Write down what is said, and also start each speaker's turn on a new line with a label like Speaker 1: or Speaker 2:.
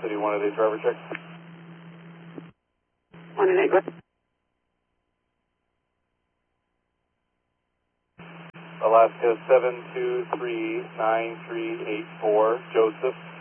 Speaker 1: City 188 driver check.
Speaker 2: 188, go ahead.
Speaker 1: Alaska 7239384, Joseph.